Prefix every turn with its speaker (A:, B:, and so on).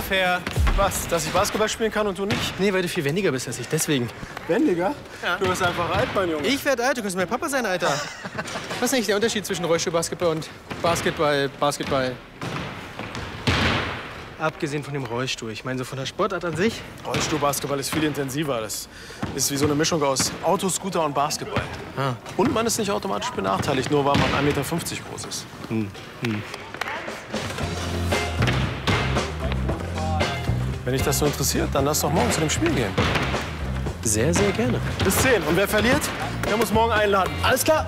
A: unfair.
B: Was? Dass ich Basketball spielen kann und du nicht?
A: Nee, weil du viel wendiger bist als ich, deswegen.
B: Wendiger?
A: Ja.
B: Du bist einfach alt, mein Junge.
A: Ich werd alt, du kannst mein Papa sein, Alter. Was ist eigentlich der Unterschied zwischen Rollstuhlbasketball und Basketball? Abgesehen von dem Rollstuhl. Ich meine, so von der Sportart an sich.
B: Rollstuhlbasketball ist viel intensiver. Das ist wie so eine Mischung aus Auto, Scooter und Basketball.
A: Ah.
B: Und man ist nicht automatisch benachteiligt, nur weil man 1,50 Meter groß ist. Wenn dich das so interessiert, dann lass doch morgen zu dem Spiel gehen.
A: Sehr, sehr gerne.
B: Bis 10. Und wer verliert, der muss morgen einladen. Alles klar?